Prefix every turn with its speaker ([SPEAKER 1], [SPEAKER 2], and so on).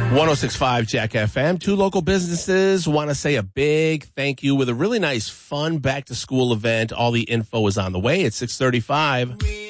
[SPEAKER 1] 106.5 Jack FM. Two local businesses want to say a big thank you with a really nice, fun back-to-school event. All the info is on the way at 6:35.